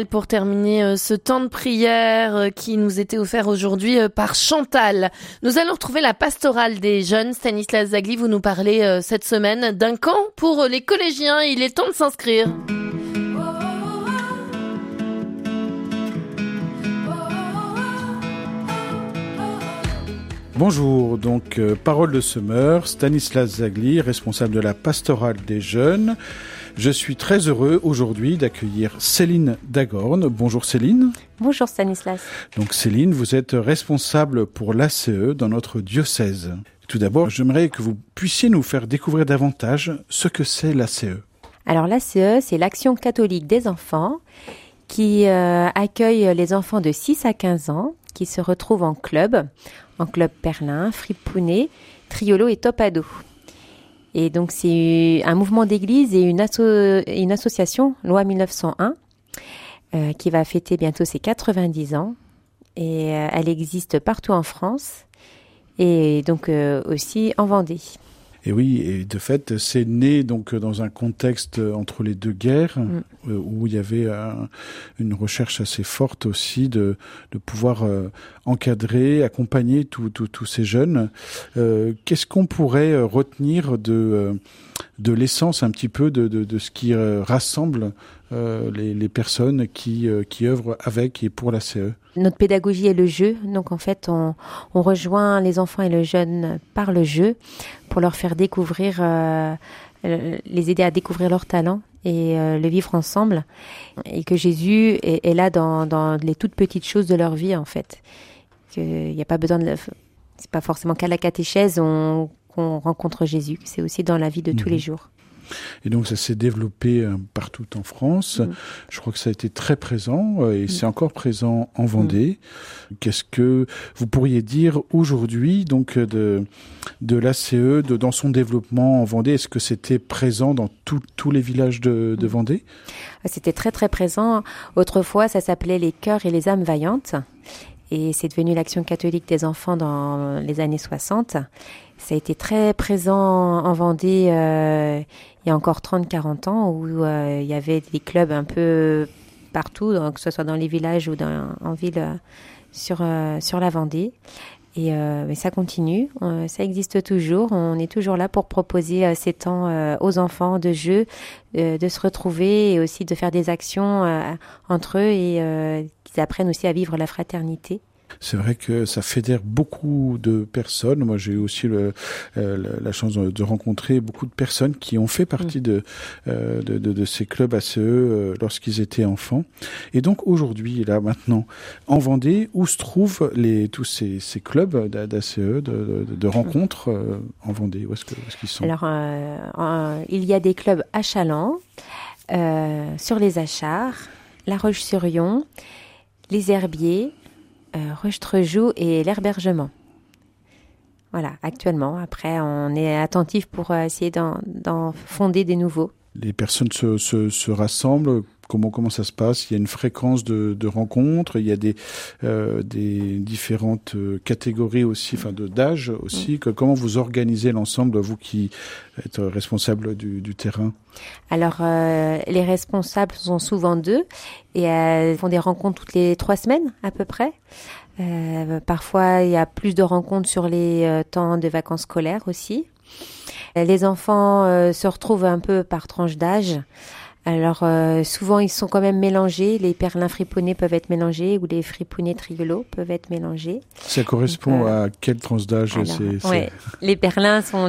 Pour terminer ce temps de prière qui nous était offert aujourd'hui par Chantal, nous allons retrouver la pastorale des jeunes. Stanislas Zagli, vous nous parlez cette semaine d'un camp pour les collégiens. Il est temps de s'inscrire. Bonjour, donc parole de semeur, Stanislas Zagli, responsable de la pastorale des jeunes. Je suis très heureux aujourd'hui d'accueillir Céline Dagorne. Bonjour Céline. Bonjour Stanislas. Donc Céline, vous êtes responsable pour l'ACE dans notre diocèse. Tout d'abord, j'aimerais que vous puissiez nous faire découvrir davantage ce que c'est l'ACE. Alors l'ACE, c'est l'Action catholique des enfants qui accueille les enfants de 6 à 15 ans qui se retrouvent en club Perlin, Fripounet, Triolo et Topado. Et donc c'est un mouvement d'église et une association, loi 1901, qui va fêter bientôt ses 90 ans. Et elle existe partout en France et donc aussi en Vendée. Et oui, et de fait, c'est né donc dans un contexte entre les deux guerres où il y avait une recherche assez forte aussi de pouvoir encadrer, accompagner tous ces jeunes. Qu'est-ce qu'on pourrait retenir de l'essence un petit peu de ce qui rassemble les personnes qui œuvrent avec et pour l'ACE? Notre pédagogie est le jeu, donc en fait on rejoint les enfants et les jeunes par le jeu pour leur faire découvrir, les aider à découvrir leurs talents et le vivre ensemble, et que Jésus est là dans les toutes petites choses de leur vie en fait. Il n'y a pas besoin c'est pas forcément qu'à la catéchèse qu'on rencontre Jésus, c'est aussi dans la vie de tous les jours. Et donc ça s'est développé partout en France. Je crois que ça a été très présent et c'est encore présent en Vendée. Qu'est-ce que vous pourriez dire aujourd'hui donc de l'ACE, dans son développement en Vendée? Est-ce que c'était présent dans tous les villages de Vendée? C'était très très présent. Autrefois, ça s'appelait les Cœurs et les âmes vaillantes. Et c'est devenu l'Action catholique des enfants dans les années 60. Ça a été très présent en Vendée il y a encore 30-40 ans, où il y avait des clubs un peu partout, donc, que ce soit dans les villages ou en ville sur la Vendée. Et mais ça continue, ça existe toujours. On est toujours là pour proposer ces temps aux enfants de jeu, de se retrouver et aussi de faire des actions entre eux et qu'ils apprennent aussi à vivre la fraternité. C'est vrai que ça fédère beaucoup de personnes. Moi, j'ai eu aussi la chance de rencontrer beaucoup de personnes qui ont fait partie de ces clubs ACE lorsqu'ils étaient enfants. Et donc aujourd'hui, là maintenant, en Vendée, où se trouvent tous ces clubs d'ACE, de rencontres en Vendée? Où est-ce qu'ils sont? Alors, il y a des clubs à Chaland, sur les Achards, La Roche-sur-Yon, les Herbiers, Roche-Trejoux et l'Herbergement. Voilà, actuellement. Après, on est attentif pour essayer d'en fonder des nouveaux. Les personnes se rassemblent. Comment ça se passe? Il y a une fréquence de rencontres. Il y a des différentes catégories aussi, d'âge aussi. Comment vous organisez l'ensemble, vous qui êtes responsable du terrain? Alors, les responsables sont souvent deux et font des rencontres toutes les 3 semaines à peu près. Parfois, il y a plus de rencontres sur les temps de vacances scolaires aussi. Les enfants se retrouvent un peu par tranche d'âge. Alors, souvent, ils sont quand même mélangés. Les Perlins fripounets peuvent être mélangés ou les fripounets triolos peuvent être mélangés. Ça correspond à quelle tranche d'âge? Les Perlins vont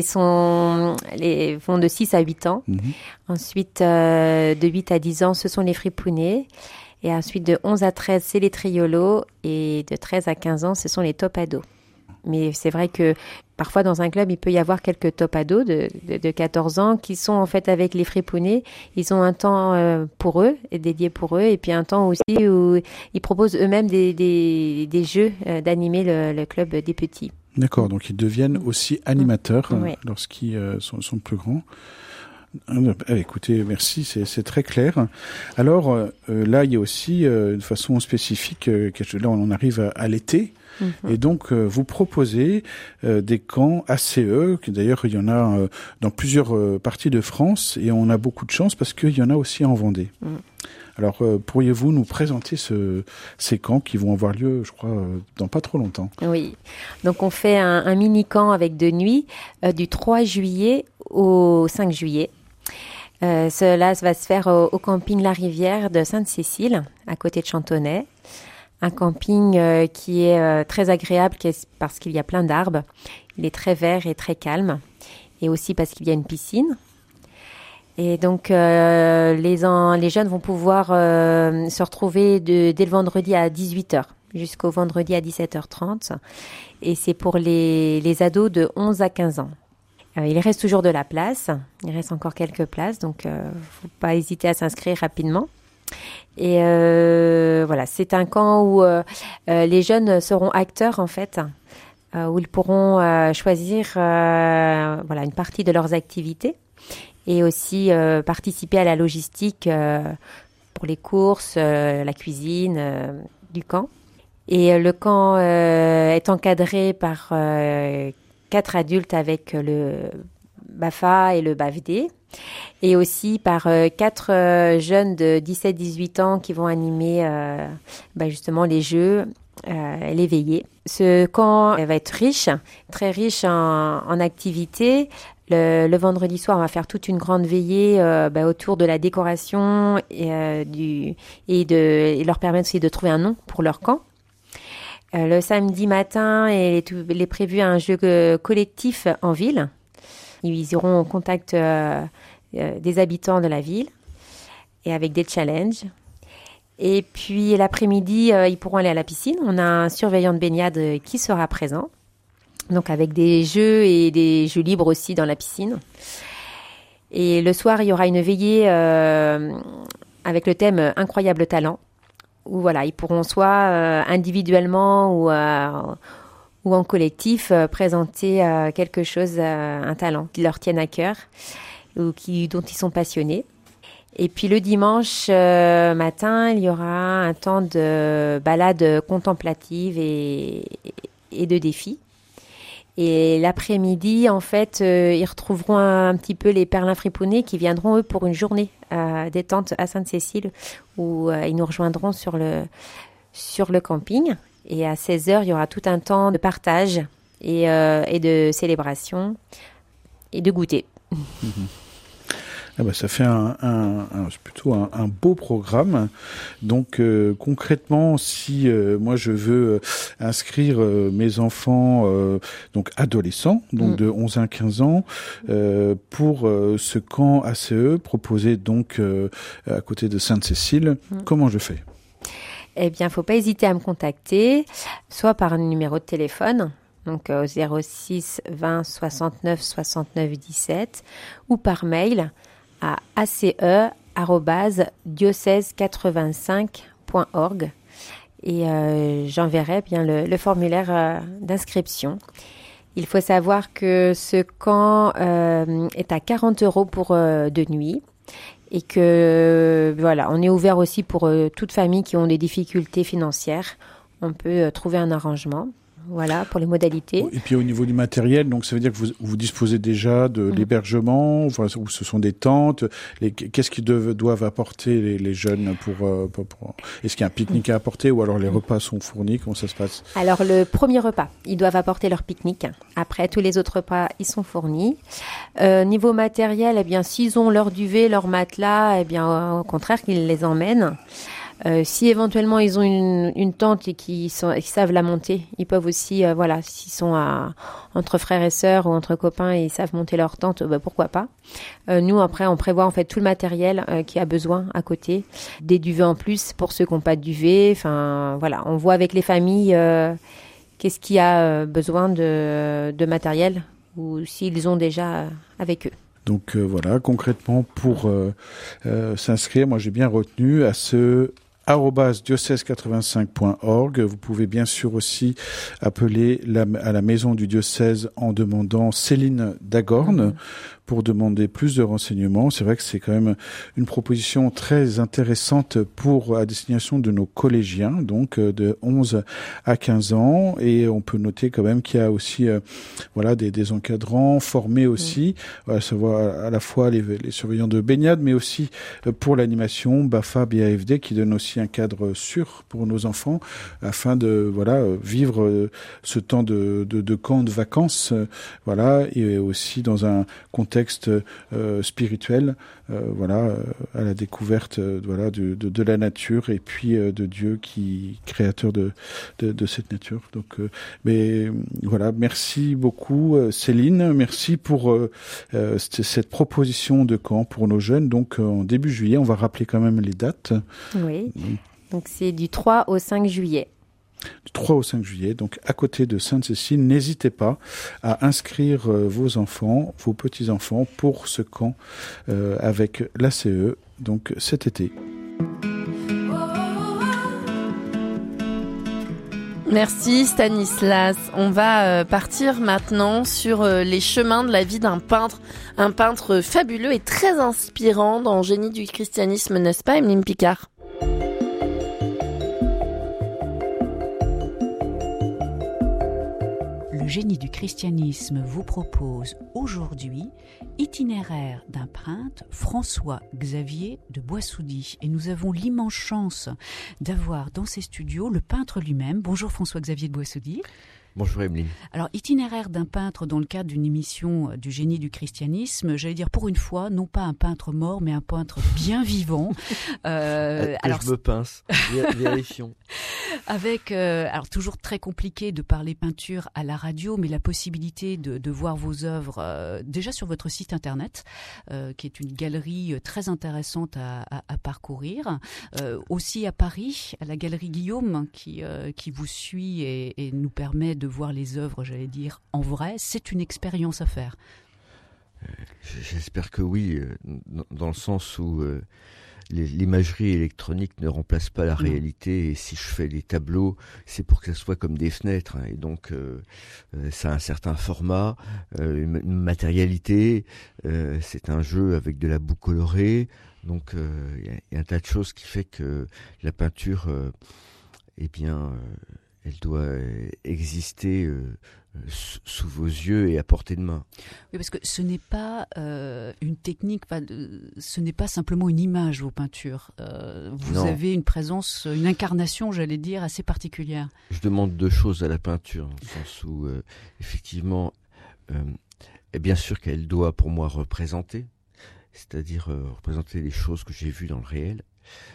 de 6 à 8 ans. Ensuite, de 8 à 10 ans, ce sont les fripounets. Et ensuite, de 11 à 13, c'est les triolos. Et de 13 à 15 ans, ce sont les topados. Mais c'est vrai que parfois dans un club, il peut y avoir quelques topados de 14 ans qui sont en fait avec les fripounets. Ils ont un temps pour eux, dédié pour eux, et puis un temps aussi où ils proposent eux-mêmes des jeux d'animer le club des petits. D'accord, donc ils deviennent aussi animateurs lorsqu'ils sont plus grands. Écoutez, merci, c'est très clair. Alors là, il y a aussi une façon spécifique, là on en arrive à l'été, et donc vous proposez des camps ACE, d'ailleurs il y en a dans plusieurs parties de France, et on a beaucoup de chance parce qu'il y en a aussi en Vendée. Alors, pourriez-vous nous présenter ces camps qui vont avoir lieu, je crois, dans pas trop longtemps? Oui, donc on fait un mini-camp avec 2 nuits du 3 juillet au 5 juillet. Cela va se faire au camping La Rivière de Sainte-Cécile, à côté de Chantonnay. Un camping qui est très agréable parce qu'il y a plein d'arbres. Il est très vert et très calme. Et aussi parce qu'il y a une piscine. Et donc, les jeunes vont pouvoir se retrouver dès le vendredi à 18h jusqu'au vendredi à 17h30. Et c'est pour les ados de 11 à 15 ans. Il reste toujours de la place. Il reste encore quelques places. Donc, faut pas hésiter à s'inscrire rapidement. Et voilà, c'est un camp où les jeunes seront acteurs, en fait. Où ils pourront choisir une partie de leurs activités et aussi participer à la logistique pour les courses, la cuisine du camp. Et le camp est encadré par 4 adultes avec le BAFA et le BAFD et aussi par 4 jeunes de 17-18 ans qui vont animer justement les jeux, les veillées. Ce camp va être riche, très riche en activités. Le vendredi soir, on va faire toute une grande veillée autour de la décoration et leur permettre aussi de trouver un nom pour leur camp. Le samedi matin, il est prévu un jeu collectif en ville. Ils iront au contact des habitants de la ville et avec des challenges. Et puis l'après-midi, ils pourront aller à la piscine. On a un surveillant de baignade qui sera présent. Donc avec des jeux et des jeux libres aussi dans la piscine. Et le soir, il y aura une veillée avec le thème Incroyable talent. Où voilà, ils pourront soit individuellement ou en collectif présenter quelque chose, un talent qui leur tienne à cœur ou dont ils sont passionnés. Et puis le dimanche matin, il y aura un temps de balade contemplative et de défis. Et l'après-midi, en fait, ils retrouveront un petit peu les Perlins Friponnés qui viendront, eux, pour une journée détente à Sainte-Cécile où ils nous rejoindront sur le camping. Et à 16h, il y aura tout un temps de partage et de célébration et de goûter. Mmh. Ça fait plutôt un beau programme. Donc concrètement, si moi je veux inscrire mes enfants, donc adolescents, donc de 11 à 15 ans, pour ce camp ACE proposé donc à côté de Sainte-Cécile, comment je fais? Eh bien, faut pas hésiter à me contacter, soit par un numéro de téléphone, donc au 06 20 69 69 17, ou par mail à ace@diocèse85.org et j'enverrai bien le formulaire d'inscription. Il faut savoir que ce camp est à 40 € pour 2 nuits et que voilà, on est ouvert aussi pour toute famille qui ont des difficultés financières. On peut trouver un arrangement. Voilà, pour les modalités. Et puis au niveau du matériel, donc ça veut dire que vous disposez déjà de l'hébergement, où ce sont des tentes. Qu'est-ce qu'ils doivent apporter les jeunes pour est-ce qu'il y a un pique-nique à apporter ou alors les repas sont fournis? Comment ça se passe? Alors le premier repas, ils doivent apporter leur pique-nique. Après, tous les autres repas, ils sont fournis. Niveau matériel, eh bien, s'ils ont leur duvet, leur matelas, eh bien, au contraire, qu'ils les emmènent. Si éventuellement ils ont une tente et qu'ils savent la monter, ils peuvent aussi, s'ils sont entre frères et sœurs ou entre copains et ils savent monter leur tente, pourquoi pas. Nous, après, on prévoit en fait tout le matériel qui a besoin à côté, des duvets en plus pour ceux qui n'ont pas de duvet. Enfin, voilà, on voit avec les familles qu'est-ce qui a besoin de matériel ou s'ils ont déjà avec eux. Donc voilà, concrètement, pour s'inscrire, moi j'ai bien retenu à ce @diocèse85.org. Vous pouvez bien sûr aussi appeler à la maison du diocèse en demandant Céline Dagorne pour demander plus de renseignements. C'est vrai que c'est quand même une proposition très intéressante à destination de nos collégiens, donc de 11 à 15 ans. Et on peut noter quand même qu'il y a aussi des encadrants formés aussi, à savoir à la fois les surveillants de baignade, mais aussi pour l'animation, BAFA, BAFD, qui donne aussi un cadre sûr pour nos enfants, afin de vivre ce temps de camp de vacances, et aussi dans un contexte spirituel, à la découverte de la nature et puis de Dieu qui créateur de cette nature. Donc merci beaucoup Céline, merci pour cette proposition de camp pour nos jeunes. Donc en début juillet, on va rappeler quand même les dates. Oui. Donc c'est du 3 au 5 juillet. Du 3 au 5 juillet, donc à côté de Sainte-Cécile. N'hésitez pas à inscrire vos enfants, vos petits-enfants pour ce camp avec l'ACE, donc cet été. Merci Stanislas. On va partir maintenant sur les chemins de la vie d'un peintre. Un peintre fabuleux et très inspirant dans Génie du christianisme, n'est-ce pas, Emeline Picard ? Le Génie du christianisme vous propose aujourd'hui Itinéraire d'un peintre, François-Xavier de Boissoudy. Et nous avons l'immense chance d'avoir dans ces studios le peintre lui-même. Bonjour François-Xavier de Boissoudy. Bonjour Emeline. Alors, itinéraire d'un peintre dans le cadre d'une émission du Génie du christianisme, j'allais dire pour une fois, non pas un peintre mort, mais un peintre bien vivant. Je me pince, vérifions. Avec, alors toujours très compliqué de parler peinture à la radio, mais la possibilité de voir vos œuvres déjà sur votre site internet, qui est une galerie très intéressante à parcourir. Aussi à Paris, à la galerie Guillaume, qui vous suit et nous permet de voir les œuvres, j'allais dire, en vrai. C'est une expérience à faire. J'espère que oui, dans le sens où l'imagerie électronique ne remplace pas la réalité, et si je fais des tableaux, c'est pour que ça soit comme des fenêtres, et donc ça a un certain format, une matérialité, c'est un jeu avec de la boue colorée, donc il y a un tas de choses qui fait que la peinture, elle doit exister sous vos yeux et à portée de main. Oui, parce que ce n'est pas une technique, ce n'est pas simplement une image, vos peintures. Vous avez une présence, une incarnation, j'allais dire, assez particulière. Je demande deux choses à la peinture, dans le sens où, effectivement, bien sûr qu'elle doit, pour moi, représenter, c'est-à-dire représenter les choses que j'ai vues dans le réel,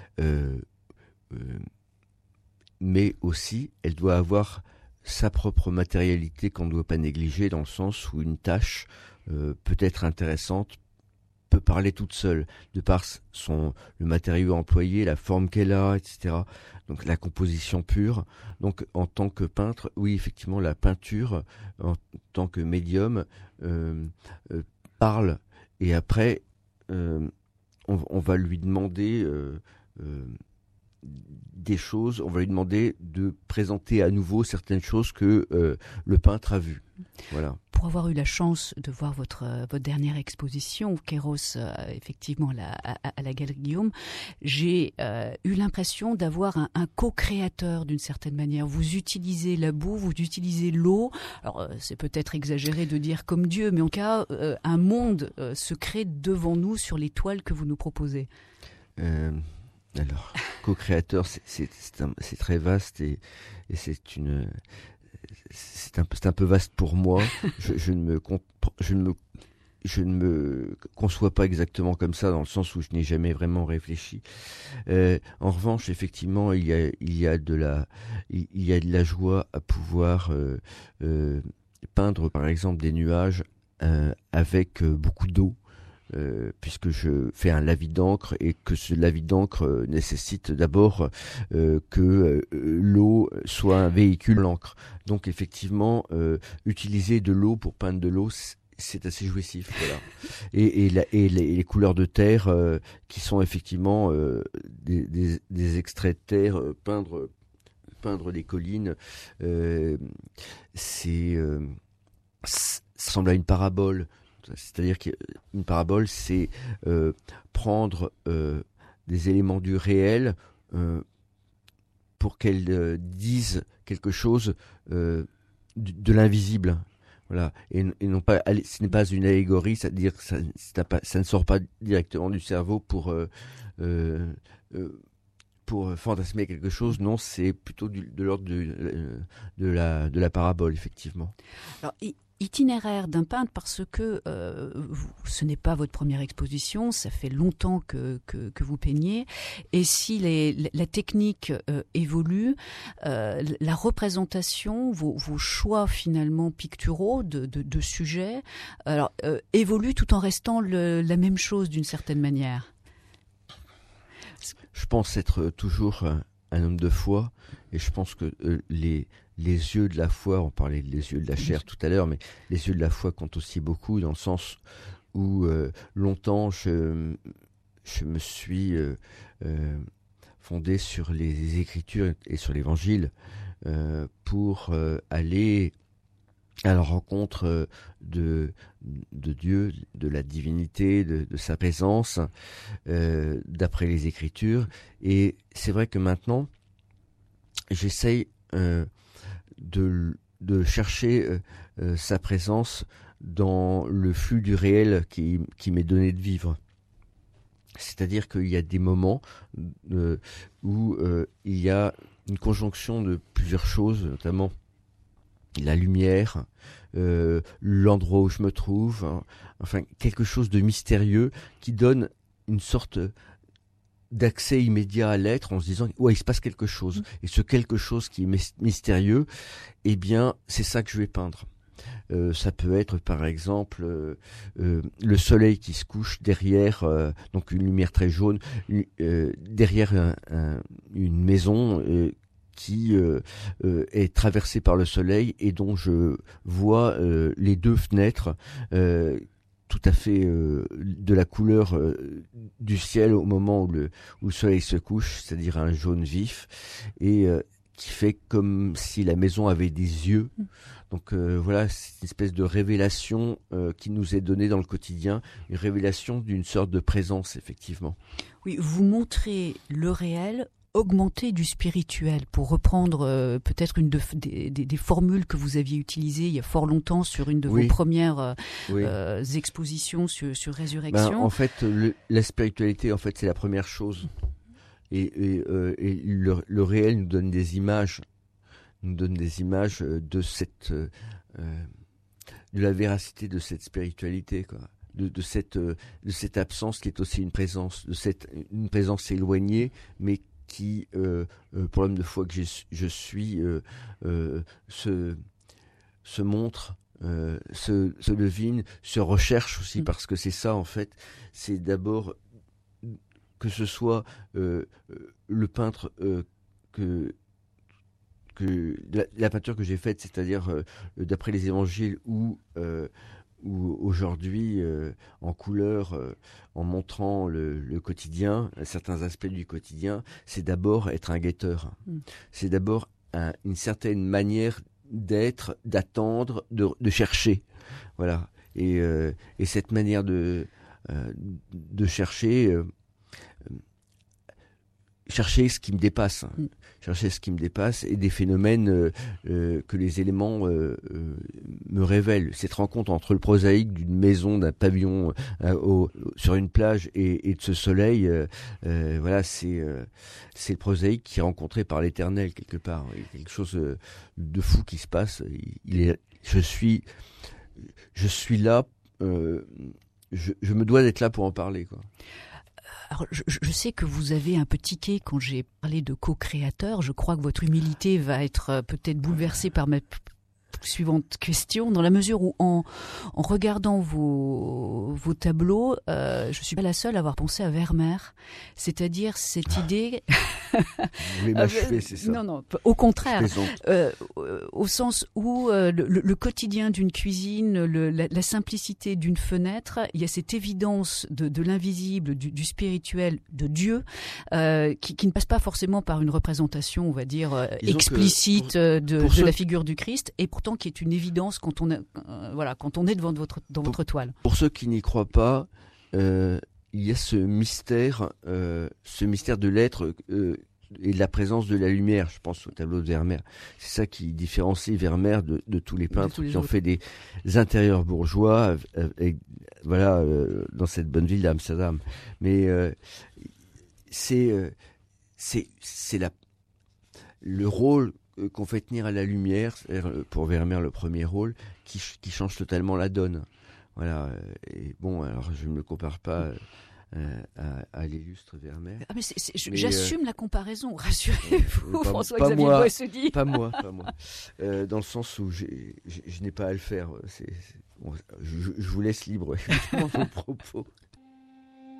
mais aussi, elle doit avoir sa propre matérialité qu'on ne doit pas négliger, dans le sens où une tâche peut être intéressante, peut parler toute seule, de par le matériau employé, la forme qu'elle a, etc. Donc la composition pure. Donc en tant que peintre, oui, effectivement, la peinture, en tant que médium, parle. Et après, on va lui demander des choses, on va lui demander de présenter à nouveau certaines choses que le peintre a vues. Voilà. Pour avoir eu la chance de voir votre dernière exposition, Kéros, effectivement, à la Galerie Guillaume, j'ai eu l'impression d'avoir un co-créateur d'une certaine manière. Vous utilisez la boue, vous utilisez l'eau. Alors, c'est peut-être exagéré de dire comme Dieu, mais en tout cas, un monde se crée devant nous sur les toiles que vous nous proposez. Alors, co-créateur, c'est très vaste et c'est un peu vaste pour moi. Je ne me conçois pas exactement comme ça, dans le sens où je n'ai jamais vraiment réfléchi. En revanche, effectivement, il y a de la joie à pouvoir peindre, par exemple, des nuages avec beaucoup d'eau. Puisque je fais un lavis d'encre et que ce lavis d'encre nécessite d'abord que l'eau soit un véhicule l'encre. Donc effectivement, utiliser de l'eau pour peindre de l'eau, c'est assez jouissif. Voilà. Et les couleurs de terre qui sont effectivement des extraits de terre, peindre des collines, ça ressemble à une parabole. raconte. C'est-à-dire qu'une parabole, c'est prendre des éléments du réel pour qu'elle dise quelque chose de l'invisible. Voilà. Et non pas, ce n'est pas une allégorie, c'est-à-dire que ça ne sort pas directement du cerveau pour fantasmer quelque chose. Non, c'est plutôt de l'ordre de la parabole, effectivement. Alors, itinéraire d'un peintre, parce que ce n'est pas votre première exposition, ça fait longtemps que vous peignez, et si la technique évolue, la représentation, vos choix finalement picturaux de sujets, alors évoluent tout en restant la même chose d'une certaine manière. Je pense être toujours un homme de foi, et je pense que les yeux de la foi, on parlait des yeux de la chair tout à l'heure, mais les yeux de la foi comptent aussi beaucoup, dans le sens où longtemps je me suis fondé sur les Écritures et sur l'Évangile pour aller à la rencontre de Dieu, de la divinité, de sa présence, d'après les Écritures. Et c'est vrai que maintenant, j'essaye de chercher sa présence dans le flux du réel qui m'est donné de vivre. C'est-à-dire qu'il y a des moments où il y a une conjonction de plusieurs choses, notamment la lumière, l'endroit où je me trouve, enfin quelque chose de mystérieux qui donne une sorte d'accès immédiat à l'être en se disant ouais, il se passe quelque chose. Et ce quelque chose qui est mystérieux, eh bien c'est ça que je vais peindre. Ça peut être par exemple le soleil qui se couche derrière donc une lumière très jaune derrière une maison qui est traversée par le soleil et dont je vois les deux fenêtres tout à fait de la couleur du ciel au moment où le soleil se couche, c'est-à-dire un jaune vif, et qui fait comme si la maison avait des yeux. Donc voilà, c'est une espèce de révélation qui nous est donnée dans le quotidien, une révélation d'une sorte de présence, effectivement. Oui, vous montrez le réel augmenté du spirituel, pour reprendre peut-être une des formules que vous aviez utilisées il y a fort longtemps sur une de vos premières expositions sur Résurrection. En fait, la spiritualité, en fait, c'est la première chose. Et le réel nous donne des images, de cette de la véracité de cette spiritualité, quoi. De cette absence qui est aussi une présence, une présence éloignée, mais qui, pour l'homme de foi que je suis, se montre, se devine, se recherche aussi, parce que c'est ça, en fait, c'est d'abord que ce soit le peintre que la peinture que j'ai faite, c'est-à-dire d'après les évangiles ou aujourd'hui en couleur, en montrant le quotidien, certains aspects du quotidien, c'est d'abord être un guetteur. C'est d'abord une certaine manière d'être, d'attendre, de chercher. Voilà. Et cette manière de chercher ce qui me dépasse. Chercher ce qui me dépasse et des phénomènes que les éléments me révèlent. Cette rencontre entre le prosaïque d'une maison, d'un pavillon sur une plage et de ce soleil, voilà, c'est le prosaïque qui est rencontré par l'éternel quelque part. Il y a quelque chose de fou qui se passe. Je suis là, je me dois d'être là pour en parler, quoi. Alors, je sais que vous avez un peu tiqué quand j'ai parlé de co-créateur. Je crois que votre humilité va être peut-être bouleversée par ma suivante question, dans la mesure où en regardant vos tableaux, je suis pas la seule à avoir pensé à Vermeer, c'est-à-dire cette idée. Vous voulez m'achever, c'est ça? Non, au contraire, au sens où le quotidien d'une cuisine, la simplicité d'une fenêtre, il y a cette évidence de l'invisible, du spirituel, de Dieu, qui ne passe pas forcément par une représentation, on va dire, explicite de la figure du Christ, et pourtant pourtant qui est une évidence quand on est devant votre toile. Pour ceux qui n'y croient pas, il y a ce mystère de l'être et de la présence de la lumière. Je pense au tableau de Vermeer. C'est ça qui différencie Vermeer de tous les peintres qui ont fait des intérieurs bourgeois, dans cette bonne ville d'Amsterdam. Mais c'est le rôle qu'on fait tenir à la lumière, pour Vermeer le premier rôle, qui change totalement la donne. Voilà. Et bon, alors je ne me compare pas à l'illustre Vermeer. Ah mais j'assume la comparaison, rassurez-vous, François-Xavier Boissoudy. Pas moi. Dans le sens où je n'ai pas à le faire. Je vous laisse libre dans vos propos.